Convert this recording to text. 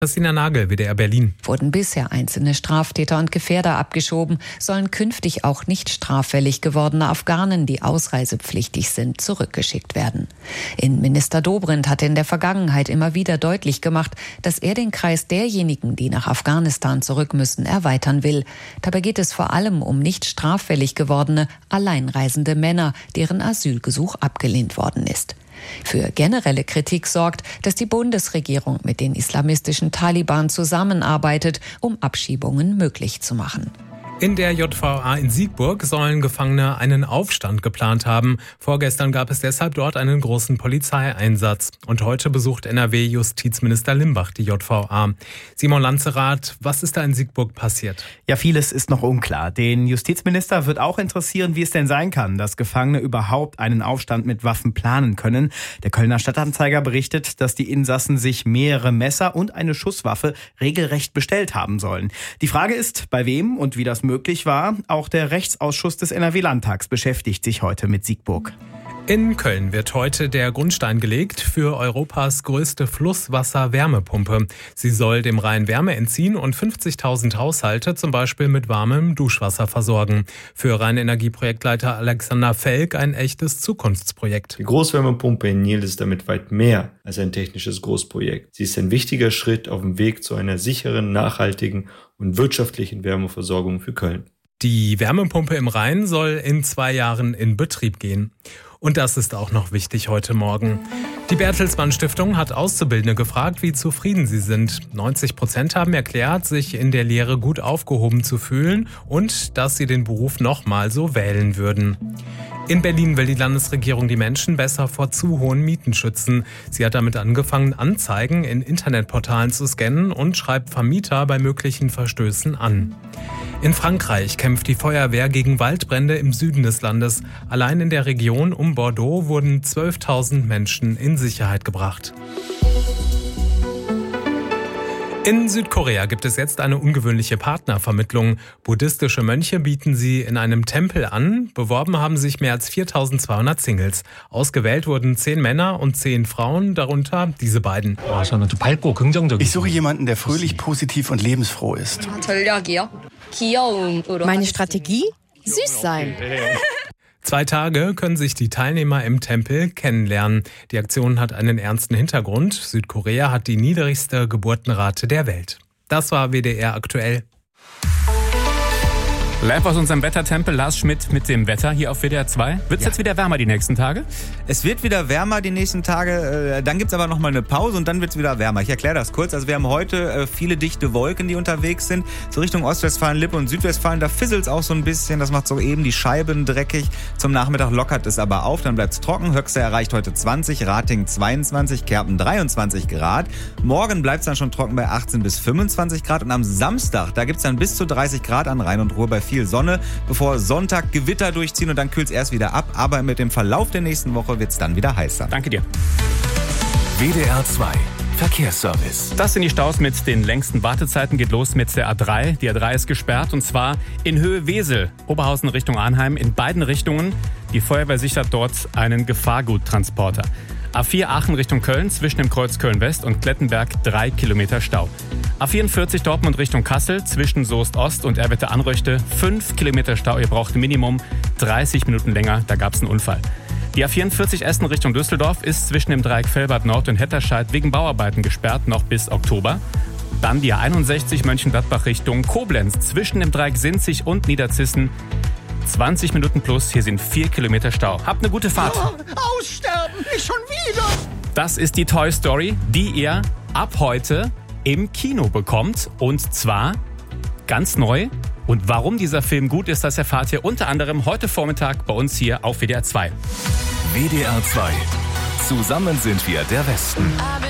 Christina Nagel, WDR Berlin. Wurden bisher einzelne Straftäter und Gefährder abgeschoben, sollen künftig auch nicht straffällig gewordene Afghanen, die ausreisepflichtig sind, zurückgeschickt werden. Innenminister Dobrindt hatte in der Vergangenheit immer wieder deutlich gemacht, dass er den Kreis derjenigen, die nach Afghanistan zurück müssen, erweitern will. Dabei geht es vor allem um nicht straffällig gewordene, alleinreisende Männer, deren Asylgesuch abgelehnt worden ist. Für generelle Kritik sorgt, dass die Bundesregierung mit den islamistischen Taliban zusammenarbeitet, um Abschiebungen möglich zu machen. In der JVA in Siegburg sollen Gefangene einen Aufstand geplant haben. Vorgestern gab es deshalb dort einen großen Polizeieinsatz. Und heute besucht NRW-Justizminister Limbach die JVA. Simon Lanzerath, was ist da in Siegburg passiert? Ja, vieles ist noch unklar. Den Justizminister wird auch interessieren, wie es denn sein kann, dass Gefangene überhaupt einen Aufstand mit Waffen planen können. Der Kölner Stadtanzeiger berichtet, dass die Insassen sich mehrere Messer und eine Schusswaffe regelrecht bestellt haben sollen. Die Frage ist, bei wem und wie das möglich war. Auch der Rechtsausschuss des NRW-Landtags beschäftigt sich heute mit Siegburg. In Köln wird heute der Grundstein gelegt für Europas größte Flusswasser-Wärmepumpe. Sie soll dem Rhein Wärme entziehen und 50.000 Haushalte zum Beispiel mit warmem Duschwasser versorgen. Für Rhein-Energie-Projektleiter Alexander Felk ein echtes Zukunftsprojekt. Die Großwärmepumpe in Nil ist damit weit mehr als ein technisches Großprojekt. Sie ist ein wichtiger Schritt auf dem Weg zu einer sicheren, nachhaltigen und wirtschaftlichen Wärmeversorgung für Köln. Die Wärmepumpe im Rhein soll in 2 Jahren in Betrieb gehen. Und das ist auch noch wichtig heute Morgen. Die Bertelsmann Stiftung hat Auszubildende gefragt, wie zufrieden sie sind. 90% haben erklärt, sich in der Lehre gut aufgehoben zu fühlen und dass sie den Beruf nochmal so wählen würden. In Berlin will die Landesregierung die Menschen besser vor zu hohen Mieten schützen. Sie hat damit angefangen, Anzeigen in Internetportalen zu scannen und schreibt Vermieter bei möglichen Verstößen an. In Frankreich kämpft die Feuerwehr gegen Waldbrände im Süden des Landes. Allein in der Region um Bordeaux wurden 12.000 Menschen in Sicherheit gebracht. In Südkorea gibt es jetzt eine ungewöhnliche Partnervermittlung. Buddhistische Mönche bieten sie in einem Tempel an. Beworben haben sich mehr als 4.200 Singles. Ausgewählt wurden 10 Männer und 10 Frauen, darunter diese beiden. Ich suche jemanden, der fröhlich, positiv und lebensfroh ist. Meine Strategie? Süß sein. 2 Tage können sich die Teilnehmer im Tempel kennenlernen. Die Aktion hat einen ernsten Hintergrund. Südkorea hat die niedrigste Geburtenrate der Welt. Das war WDR aktuell. Live aus unserem Wettertempel, Lars Schmidt mit dem Wetter hier auf WDR 2. Wird es jetzt wieder wärmer die nächsten Tage? Es wird wieder wärmer die nächsten Tage, dann gibt es aber nochmal eine Pause und dann wird es wieder wärmer. Ich erkläre das kurz. Also wir haben heute viele dichte Wolken, die unterwegs sind. So Richtung Ostwestfalen, Lippe und Südwestfalen, da fisselt es auch so ein bisschen. Das macht so eben die Scheiben dreckig. Zum Nachmittag lockert es aber auf, dann bleibt es trocken. Höchste erreicht heute 20, Ratingen 22, Kerpen 23 Grad. Morgen bleibt es dann schon trocken bei 18 bis 25 Grad. Und am Samstag, da gibt es dann bis zu 30 Grad an Rhein und Ruhr bei viel Sonne, bevor Sonntag Gewitter durchziehen und dann kühlt es erst wieder ab. Aber mit dem Verlauf der nächsten Woche wird es dann wieder heißer. Danke dir. WDR 2 Verkehrsservice. Das sind die Staus mit den längsten Wartezeiten. Geht los mit der A3. Die A3 ist gesperrt und zwar in Höhe Wesel, Oberhausen Richtung Arnheim, in beiden Richtungen. Die Feuerwehr sichert dort einen Gefahrguttransporter. A4 Aachen Richtung Köln, zwischen dem Kreuz Köln-West und Klettenberg 3 Kilometer Stau. A44 Dortmund Richtung Kassel, zwischen Soest-Ost und Erwitte-Anröchte 5 Kilometer Stau. Ihr braucht Minimum 30 Minuten länger, da gab es einen Unfall. Die A44 Essen Richtung Düsseldorf ist zwischen dem Dreieck Velbert Nord und Hetterscheid wegen Bauarbeiten gesperrt, noch bis Oktober. Dann die A61 Mönchengladbach Richtung Koblenz, zwischen dem Dreieck Sinzig und Niederzissen 20 Minuten plus, hier sind 4 Kilometer Stau. Habt eine gute Fahrt. Aussterben, nicht schon wieder. Das ist die Toy Story, die ihr ab heute im Kino bekommt. Und zwar ganz neu. Und warum dieser Film gut ist, das erfahrt ihr unter anderem heute Vormittag bei uns hier auf WDR 2. WDR 2. Zusammen sind wir der Westen.